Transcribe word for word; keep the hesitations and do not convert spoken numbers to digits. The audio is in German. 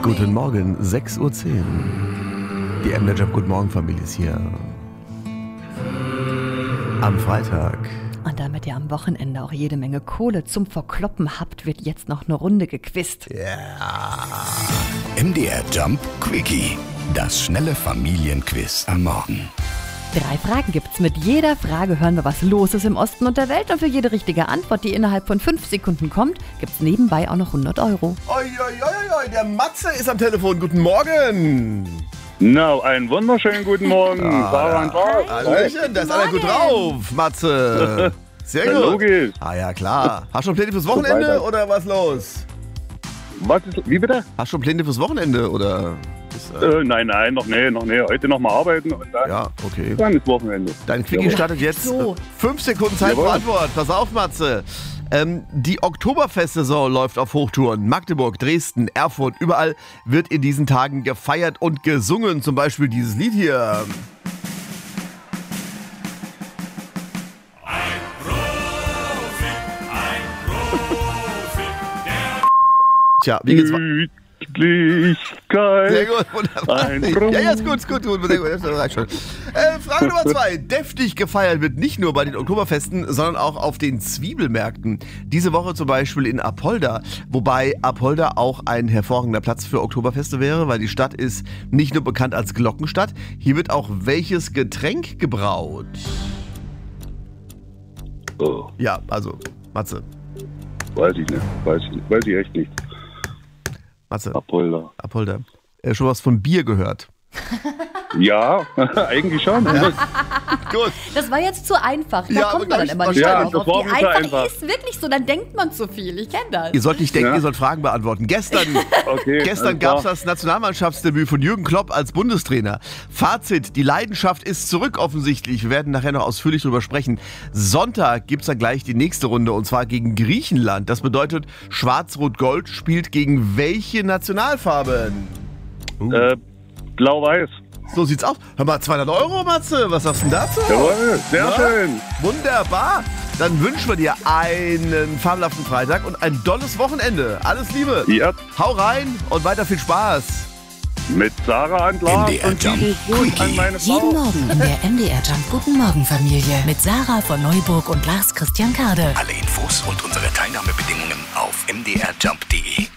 Guten Morgen, sechs Uhr zehn. Die M D R Jump Guten Morgen Familie ist hier. Am Freitag. Und damit ihr am Wochenende auch jede Menge Kohle zum Verkloppen habt, wird jetzt noch eine Runde gequizt. Ja. Yeah. M D R Jump Quickie. Das schnelle Familienquiz am Morgen. Drei Fragen gibt's. Mit jeder Frage hören wir, was los ist im Osten und der Welt. Und für jede richtige Antwort, die innerhalb von fünf Sekunden kommt, gibt's nebenbei auch noch hundert Euro. Oi, oi, oi, oi, der Matze ist am Telefon. Guten Morgen. Na, einen wunderschönen guten Morgen. Ah, Sarah und Klaus. Hallöchen, da ist einer gut drauf, Matze. Sehr gut. Logisch. Ah ja, klar. Hast du schon Pläne fürs Wochenende So oder was los? Was ist, wie bitte? Hast du schon Pläne fürs Wochenende oder? Ist, äh, Äh, nein, nein, noch nee, noch nee. Heute noch mal arbeiten und dann, ja, okay. dann ist Wochenende. Dein Quickie Jawohl. startet jetzt. So. Fünf Sekunden Zeit für Jawohl. Antwort. Pass auf, Matze. Ähm, die Oktoberfestsaison läuft auf Hochtouren. Magdeburg, Dresden, Erfurt, überall wird in diesen Tagen gefeiert und gesungen. Zum Beispiel dieses Lied hier. Tja, wie geht's weiter? Gemütlichkeit. Sehr gut, wunderbar. Ein Ja, ja, ist gut, ist gut, gut. Sehr gut, das reicht schon. Äh, Frage Nummer zwei. Deftig gefeiert wird nicht nur bei den Oktoberfesten, sondern auch auf den Zwiebelmärkten. Diese Woche zum Beispiel in Apolda. Wobei Apolda auch ein hervorragender Platz für Oktoberfeste wäre, weil die Stadt ist nicht nur bekannt als Glockenstadt. Hier wird auch welches Getränk gebraut? Oh, Ja, also, Matze. weiß ich nicht. Weiß ich, nicht. Weiß ich echt nicht. Matze, Apolda. Apolda. Äh, schon was von Bier gehört? Ja, eigentlich schon. Gut. Das war jetzt zu einfach. Da Ja, kommt aber man dann gar immer nicht- nicht Ja, drauf. das war Die wieder einfach, einfach. ist wirklich so, dann denkt man zu viel. Ich kenne das. Ihr sollt nicht denken, Ja. ihr sollt Fragen beantworten. Gestern, Okay, gestern alles gab es klar. das Nationalmannschaftsdebüt von Jürgen Klopp als Bundestrainer. Fazit, die Leidenschaft ist zurück offensichtlich. Wir werden nachher noch ausführlich drüber sprechen. Sonntag gibt es dann gleich die nächste Runde und zwar gegen Griechenland. Das bedeutet, Schwarz-Rot-Gold spielt gegen welche Nationalfarben? Äh, Blau-Weiß. So sieht's aus. Hör mal, zweihundert Euro, Matze. Was sagst du denn dazu? Jawohl, sehr Na? schön. Wunderbar. Dann wünschen wir dir einen fabelhaften Freitag und ein dolles Wochenende. Alles Liebe. Ja, Hau rein und weiter viel Spaß. mit Sarah und Lars M D R und Jump lieben Gruß Quickie. an meine Jeden Frau. Morgen in der M D R Jump Guten Morgen Familie mit Sarah von Neuburg und Lars Christian Kade. Alle Infos und unsere Teilnahmebedingungen auf m d r jump punkt d e.